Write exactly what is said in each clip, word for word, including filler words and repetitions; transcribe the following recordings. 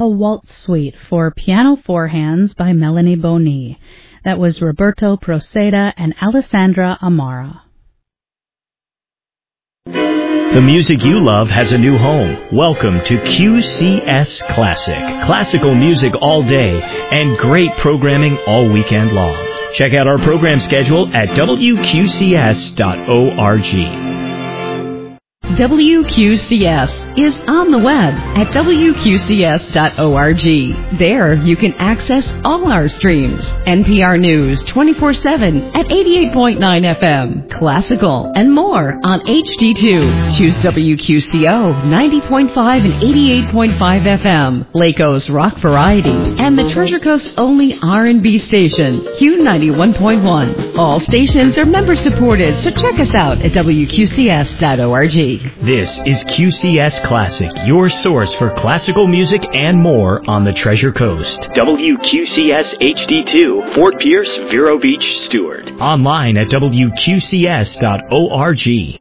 a waltz suite for piano four hands by Melanie Boni. That was Roberto Proceda and Alessandra Amara. The music you love has a new home. Welcome to Q C S Classic. Classical music all day and great programming all weekend long. Check out our program schedule at W Q C S dot org. W Q C S is on the web at W Q C S dot org. There you can access all our streams. N P R News twenty-four seven at eighty-eight point nine F M, classical, and more on H D two. Choose W Q C O ninety point five and eighty-eight point five F M, Laco's rock variety, and the Treasure Coast's only R and B station, Q ninety-one point one. All stations are member supported, so check us out at W Q C S dot org. This is Q C S Classic, your source for classical music and more on the Treasure Coast. W Q C S H D two, Fort Pierce, Vero Beach, Stewart. Online at W Q C S dot org.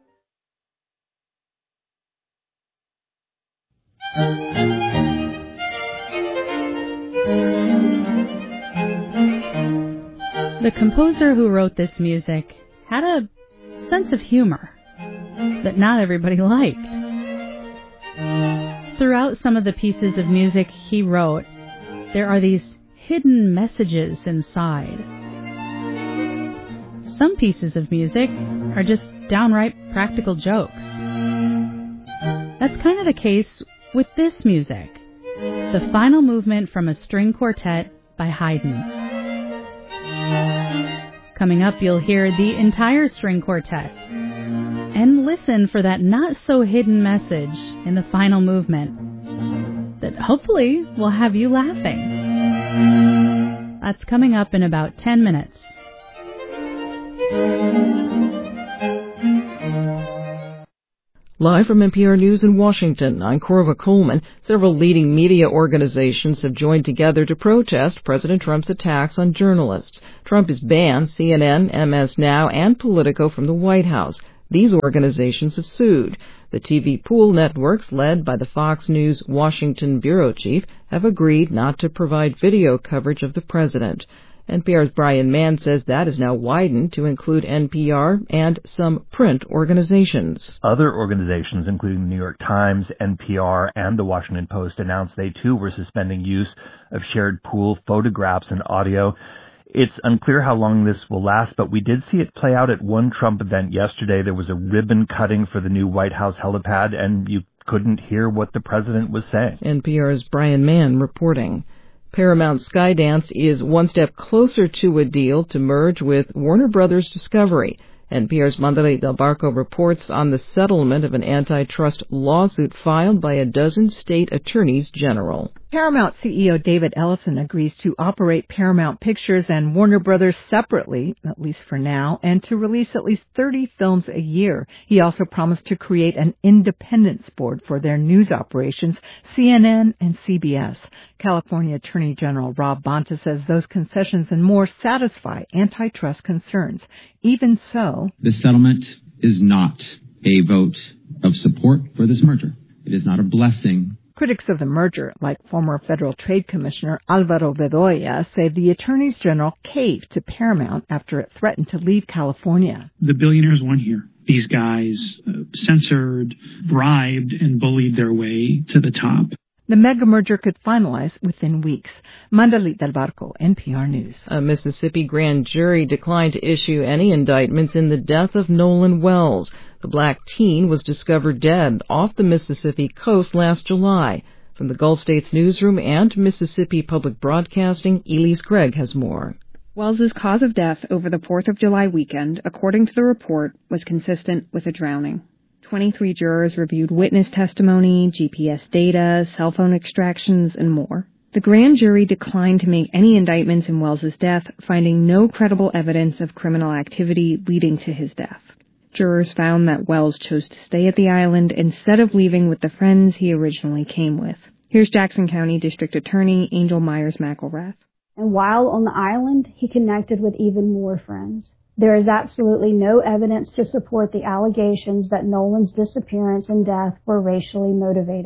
The composer who wrote this music had a sense of humor that not everybody liked. Throughout some of the pieces of music he wrote, there are these hidden messages inside. Some pieces of music are just downright practical jokes. That's kind of the case with this music, the final movement from a string quartet by Haydn. Coming up, you'll hear the entire string quartet and listen for that not-so-hidden message in the final movement that hopefully will have you laughing. That's coming up in about ten minutes. Live from N P R News in Washington, I'm Corva Coleman. Several leading media organizations have joined together to protest President Trump's attacks on journalists. Trump has banned C N N, M S Now, and Politico from the White House. These organizations have sued. The T V pool networks, led by the Fox News Washington bureau chief, have agreed not to provide video coverage of the president. N P R's Brian Mann says that is now widened to include N P R and some print organizations. Other organizations, including the New York Times, N P R, and the Washington Post, announced they too were suspending use of shared pool photographs and audio. It's unclear how long this will last, but we did see it play out at one Trump event yesterday. There was a ribbon cutting for the new White House helipad, and you couldn't hear what the president was saying. N P R's Brian Mann reporting. Paramount Skydance is one step closer to a deal to merge with Warner Brothers Discovery. N P R's Mandalit Del Barco reports on the settlement of an antitrust lawsuit filed by a dozen state attorneys general. Paramount C E O David Ellison agrees to operate Paramount Pictures and Warner Brothers separately, at least for now, and to release at least thirty films a year. He also promised to create an independence board for their news operations, C N N and C B S. California Attorney General Rob Bonta says those concessions and more satisfy antitrust concerns. Even so, the settlement is not a vote of support for this merger. It is not a blessing. Critics of the merger, like former Federal Trade Commissioner Alvaro Bedoya, say the attorneys general caved to Paramount after it threatened to leave California. The billionaires won here. These guys uh, censored, bribed, and bullied their way to the top. The mega merger could finalize within weeks. Mandalit Del Barco, N P R News. A Mississippi grand jury declined to issue any indictments in the death of Nolan Wells. The black teen was discovered dead off the Mississippi coast last July. From the Gulf States Newsroom and Mississippi Public Broadcasting, Elise Gregg has more. Wells's cause of death over the fourth of July weekend, according to the report, was consistent with a drowning. twenty-three jurors reviewed witness testimony, G P S data, cell phone extractions, and more. The grand jury declined to make any indictments in Wells's death, finding no credible evidence of criminal activity leading to his death. Jurors found that Wells chose to stay at the island instead of leaving with the friends he originally came with. Here's Jackson County District Attorney Angel Myers-McElrath. And while on the island, he connected with even more friends. There is absolutely no evidence to support the allegations that Nolan's disappearance and death were racially motivated.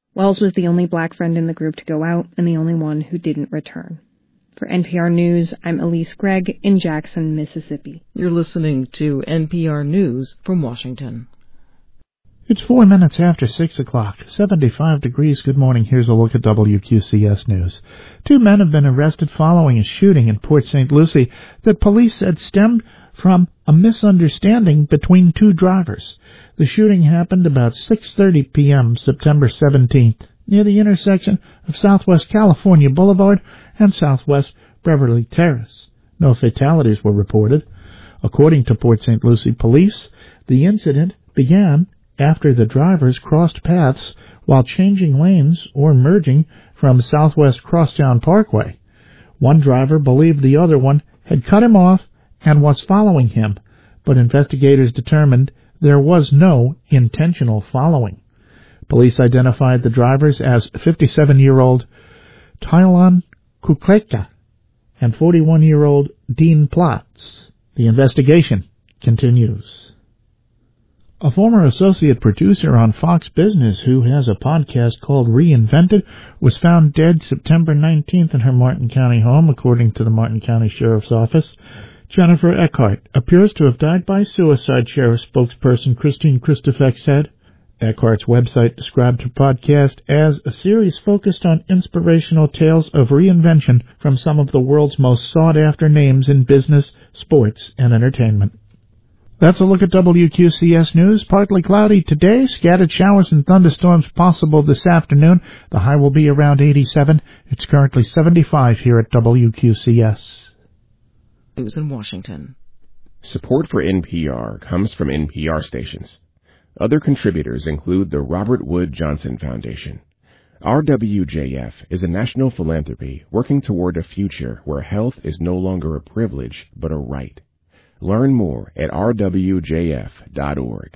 Wells was the only black friend in the group to go out and the only one who didn't return. For N P R News, I'm Elise Gregg in Jackson, Mississippi. You're listening to N P R News from Washington. It's four minutes after six o'clock, seventy-five degrees. Good morning. Here's a look at W Q C S News. Two men have been arrested following a shooting in Port Saint Lucie that police said stemmed from a misunderstanding between two drivers. The shooting happened about six thirty p.m. September seventeenth near the intersection of Southwest California Boulevard and Southwest Beverly Terrace. No fatalities were reported. According to Port Saint Lucie police, the incident began after the drivers crossed paths while changing lanes or merging from Southwest Crosstown Parkway. One driver believed the other one had cut him off and was following him, but investigators determined there was no intentional following. Police identified the drivers as fifty-seven-year-old Tylon Kukleka and forty-one-year-old Dean Platts. The investigation continues. A former associate producer on Fox Business who has a podcast called Reinvented was found dead September nineteenth in her Martin County home, according to the Martin County Sheriff's Office. Jennifer Eckhart appears to have died by suicide, Sheriff spokesperson Christine Christofek said. Eckhart's website described her podcast as a series focused on inspirational tales of reinvention from some of the world's most sought-after names in business, sports, and entertainment. That's a look at W Q C S News. Partly cloudy today. Scattered showers and thunderstorms possible this afternoon. The high will be around eighty-seven. It's currently seventy-five here at W Q C S. News in Washington. Support for N P R comes from N P R stations. Other contributors include the Robert Wood Johnson Foundation. R W J F is a national philanthropy working toward a future where health is no longer a privilege but a right. Learn more at r w j f dot org.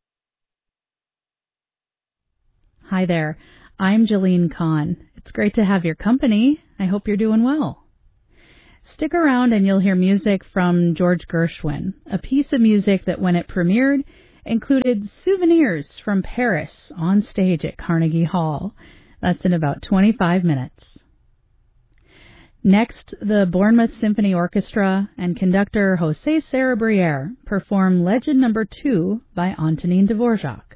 Hi there. I'm Jeline Kahn. It's great to have your company. I hope you're doing well. Stick around and you'll hear music from George Gershwin, a piece of music that when it premiered included souvenirs from Paris on stage at Carnegie Hall. That's in about twenty-five minutes. Next, the Bournemouth Symphony Orchestra and conductor José Sarabriere perform Legend Number Two by Antonin Dvorak.